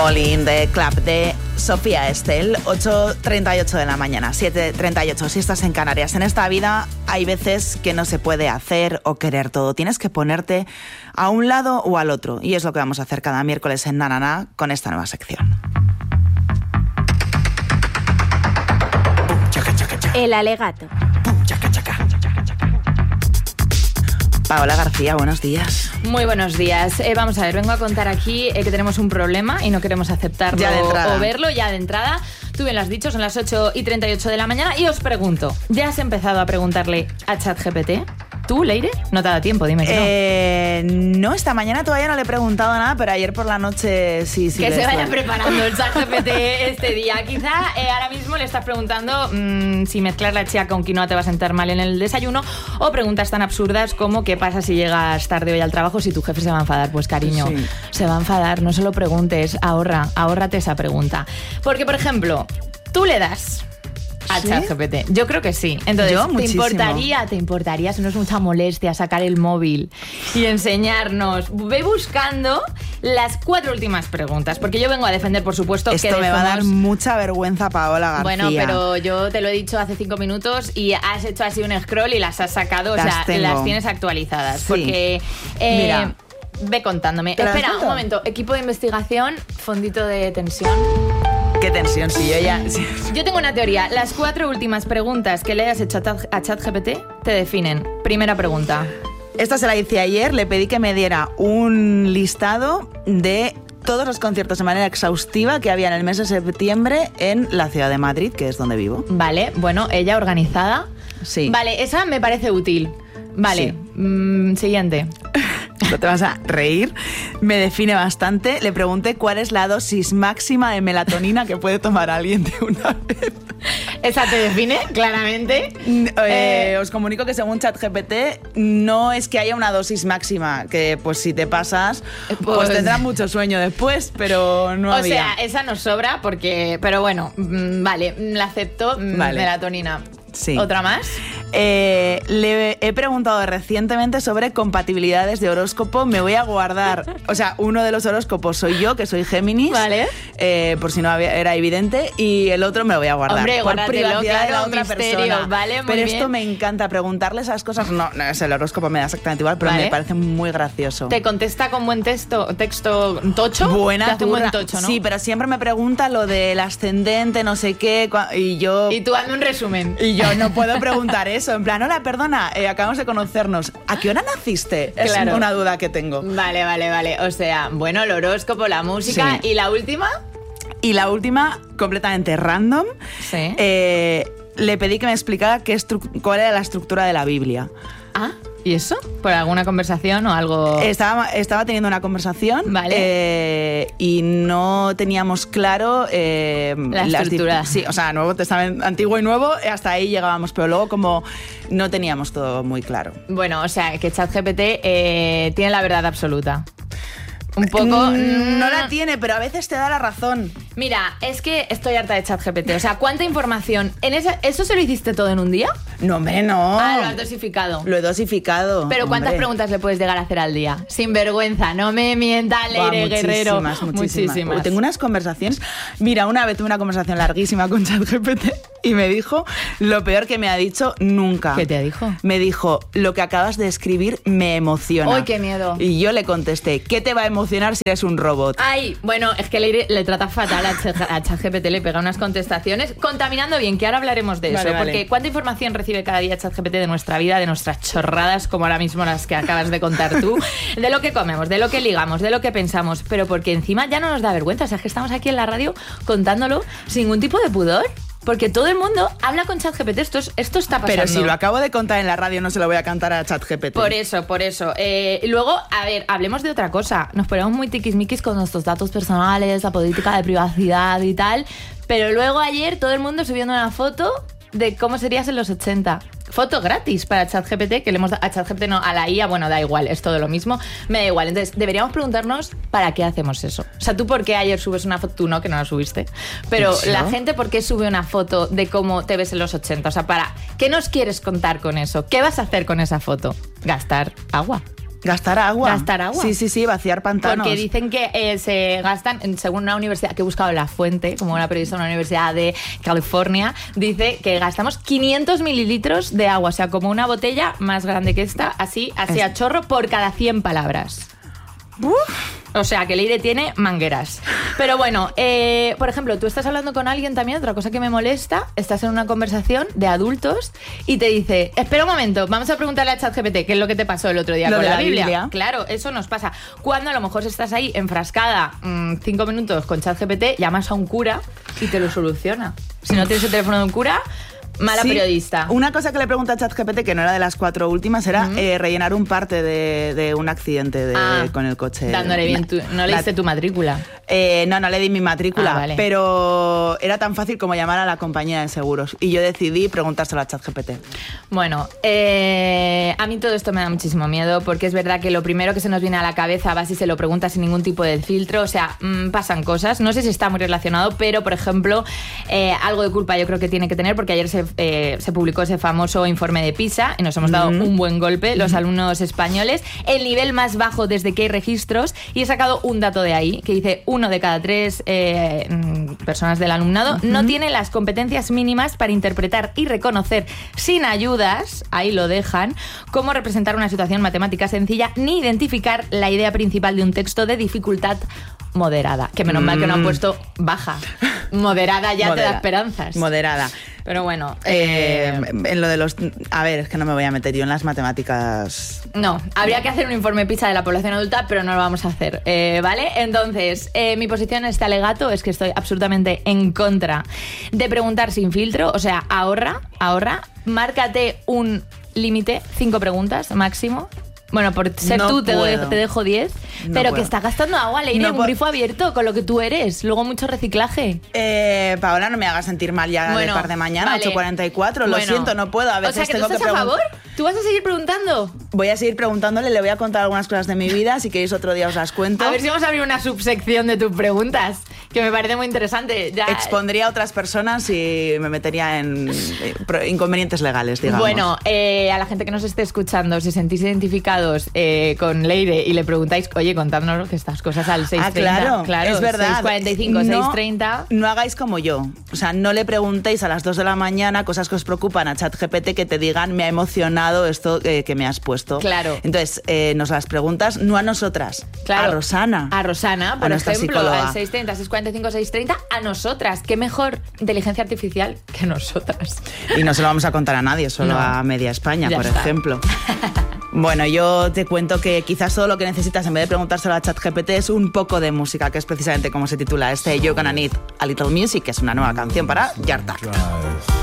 Molin de Club de Sofía Estel, 8:38 de la mañana, 7:38 si estás en Canarias. En esta vida hay veces que no se puede hacer o querer todo. Tienes que ponerte a un lado o al otro. Y es lo que vamos a hacer cada miércoles en Nanana con esta nueva sección. El alegato. Paola García, buenos días. Muy buenos días. Vamos a ver, vengo a contar aquí que tenemos un problema y no queremos aceptarlo ya de entrada. O verlo ya de entrada. Tú bien lo has dicho, son las 8:38 de la mañana y os pregunto, ¿ya has empezado a preguntarle a ChatGPT? ¿Tú, Leire? No te ha dado tiempo, dime que no. No, esta mañana todavía no le he preguntado nada, pero ayer por la noche sí. Que se vaya preparando el ChatGPT este día. Quizá ahora mismo le estás preguntando si mezclar la chía con quinoa te va a sentar mal en el desayuno, o preguntas tan absurdas como ¿qué pasa si llegas tarde hoy al trabajo si tu jefe se va a enfadar? Pues cariño, sí. Se va a enfadar, no se lo preguntes, ahórrate esa pregunta. Porque, por ejemplo, tú le das a ChatGPT. Yo creo que sí. Entonces, ¿te importaría, si no es mucha molestia, sacar el móvil y enseñarnos? Ve buscando las 4 últimas preguntas, porque yo vengo a defender, por supuesto, esto que me va a dar mucha vergüenza, Paola García. Bueno, pero yo te lo he dicho hace 5 minutos y has hecho así un scroll y las has sacado, las tienes actualizadas. Sí. Porque mira, ve contándome. Espera, un momento. Equipo de investigación, fondito de tensión. Qué tensión, si yo ya... Yo tengo una teoría. Las 4 últimas preguntas que le hayas hecho a ChatGPT te definen. Primera pregunta. Esta se la hice ayer. Le pedí que me diera un listado de todos los conciertos de manera exhaustiva que había en el mes de septiembre en la ciudad de Madrid, que es donde vivo. Vale, bueno, ella organizada. Sí. Vale, esa me parece útil. Vale, sí. Siguiente. No te vas a reír. Me define bastante. Le pregunté cuál es la dosis máxima de melatonina que puede tomar alguien de una vez. ¿Esa te define claramente? Os comunico que según ChatGPT no es que haya una dosis máxima, que pues si te pasas pues tendrás mucho sueño después, pero no había. O sea, esa nos sobra porque... Pero bueno, vale, la acepto. Vale. Melatonina. Sí. ¿Otra más? Le he preguntado recientemente sobre compatibilidades de horóscopo. Me voy a guardar, o sea, uno de los horóscopos soy yo, que soy Géminis, vale. Por si no era evidente, y el otro me lo voy a guardar. Hombre, por privacidad de la otra misterio, persona. Vale, muy pero bien. Esto me encanta, preguntarle esas cosas. No, el horóscopo me da exactamente igual, pero me parece muy gracioso. ¿Te contesta con buen texto tocho? Buena, te hace un buen tocho, ¿no? Sí, pero siempre me pregunta lo del ascendente, no sé qué, y yo... Y tú hazme un resumen. Y yo no puedo preguntar eso, en plan, hola, perdona, acabamos de conocernos. ¿A qué hora naciste? Claro. Es una duda que tengo. Vale. O sea, bueno, el horóscopo, la música. Sí. ¿Y la última? Y la última, completamente random. Sí. Le pedí que me explicara cuál era la estructura de la Biblia. Ah, ¿y eso? ¿Por alguna conversación o algo? Estaba teniendo una conversación, vale. Y no teníamos claro la estructura. Sí, o sea, Nuevo Testamento, Antiguo y Nuevo, hasta ahí llegábamos, pero luego como no teníamos todo muy claro. Bueno, o sea, que ChatGPT tiene la verdad absoluta. Un poco... No la tiene, pero a veces te da la razón. Mira, es que estoy harta de ChatGPT. O sea, ¿cuánta información? ¿Eso se lo hiciste todo en un día? No, hombre, no. Ah, lo has dosificado. Lo he dosificado. Pero ¿cuántas preguntas le puedes llegar a hacer al día? Sin vergüenza, no me mientas, Leire Guerrero. Muchísimas. Tengo unas conversaciones. Mira, una vez tuve una conversación larguísima con ChatGPT y me dijo lo peor que me ha dicho nunca. ¿Qué te dijo? Me dijo, lo que acabas de escribir me emociona. ¡Ay, qué miedo! Y yo le contesté, ¿qué te va a emocionar si eres un robot? Ay, bueno, es que Leire le trata fatal a ChatGPT, le pega unas contestaciones, contaminando bien, que ahora hablaremos de eso, porque ¿cuánta información recibe cada día ChatGPT de nuestra vida, de nuestras chorradas, como ahora mismo las que acabas de contar tú, de lo que comemos, de lo que ligamos, de lo que pensamos, pero porque encima ya no nos da vergüenza, o sea, es que estamos aquí en la radio contándolo sin ningún tipo de pudor? Porque todo el mundo habla con ChatGPT. Esto está pasando. Pero si lo acabo de contar en la radio, no se lo voy a cantar a ChatGPT. Por eso. Luego, a ver, hablemos de otra cosa. Nos ponemos muy tiquismiquis con nuestros datos personales, la política de privacidad y tal. Pero luego ayer todo el mundo subiendo una foto de cómo serías en los 80. Foto gratis para ChatGPT, que le hemos dado a ChatGPT, no, a la IA, bueno, da igual, es todo lo mismo, me da igual. Entonces, deberíamos preguntarnos para qué hacemos eso. O sea, tú por qué ayer subes una foto, tú no, que no la subiste, pero ¿sí? La gente por qué sube una foto de cómo te ves en los 80, o sea, ¿qué nos quieres contar con eso? ¿Qué vas a hacer con esa foto? Gastar agua. ¿Gastar agua? ¿Gastar agua? Sí, vaciar pantanos. Porque dicen que se gastan, según una universidad que he buscado la fuente, como una periodista de una universidad de California, dice que gastamos 500 mililitros de agua, o sea, como una botella más grande que esta, así a chorro por cada 100 palabras. O sea, que Leire tiene mangueras. Pero bueno, por ejemplo, tú estás hablando con alguien también, otra cosa que me molesta, estás en una conversación de adultos y te dice, espera un momento, vamos a preguntarle a ChatGPT qué es lo que te pasó el otro día lo con de la la Biblia. Claro, eso nos pasa. Cuando a lo mejor estás ahí enfrascada 5 minutos con ChatGPT, llamas a un cura y te lo soluciona. Si no tienes el teléfono de un cura... Mala periodista. Una cosa que le pregunté a ChatGPT, que no era de las 4 últimas, era rellenar un parte de un accidente con el coche. Dándole bien ¿no leíste tu matrícula? No le di mi matrícula, vale. Pero era tan fácil como llamar a la compañía de seguros. Y yo decidí preguntárselo a ChatGPT. Bueno, a mí todo esto me da muchísimo miedo, porque es verdad que lo primero que se nos viene a la cabeza va si se lo preguntas sin ningún tipo de filtro. O sea, pasan cosas. No sé si está muy relacionado, pero, por ejemplo, algo de culpa yo creo que tiene que tener, porque ayer se publicó ese famoso informe de PISA y nos hemos dado un buen golpe los alumnos españoles, el nivel más bajo desde que hay registros, y he sacado un dato de ahí que dice 1 de cada 3 personas del alumnado no tiene las competencias mínimas para interpretar y reconocer sin ayudas, ahí lo dejan, cómo representar una situación matemática sencilla, ni identificar la idea principal de un texto de dificultad moderada. Que menos mal que no han puesto baja. Moderada ya te da esperanzas. Moderada. Pero bueno. En lo de los... A ver, es que no me voy a meter yo en las matemáticas. No, habría que hacer un informe PISA de la población adulta, pero no lo vamos a hacer, ¿vale? Entonces, mi posición en este alegato es que estoy absolutamente en contra de preguntar sin filtro. O sea, ahorra, márcate un límite, 5 preguntas máximo. Bueno, por ser no tú te dejo 10, no pero puedo. Que está gastando agua, Leire, un grifo abierto con lo que tú eres. Luego mucho reciclaje. Paola, no me hagas sentir mal ya de par de mañana, vale. 8:44. Lo siento, no puedo. A veces o sea, que tengo ¿tú estás que a favor? ¿Tú vas a seguir preguntando? Voy a seguir preguntándole, le voy a contar algunas cosas de mi vida. Si queréis otro día os las cuento. A ver si vamos a abrir una subsección de tus preguntas, que me parece muy interesante. Ya... Expondría a otras personas y me metería en inconvenientes legales, digamos. Bueno, a la gente que nos esté escuchando, si sentís identificados con Leire y le preguntáis, oye, contadnos que estas cosas al 630. Claro, es verdad. 645, 630. No hagáis como yo. O sea, no le preguntéis a las 2 de la mañana cosas que os preocupan a ChatGPT, que te digan, me ha emocionado esto que me has puesto. Claro. Entonces, nos las preguntas no a nosotras, claro. a Rosana. A Rosana, por nuestra ejemplo, psicóloga. al 630, 645, 630, a nosotras. ¿Qué mejor inteligencia artificial que nosotras? Y no se lo vamos a contar a nadie, solo a media España, Ya por está. ejemplo. Bueno, yo te cuento que quizás todo lo que necesitas en vez de preguntárselo a ChatGPT es un poco de música, que es precisamente como se titula este You're Gonna Need a Little Music, que es una nueva canción para Yarta.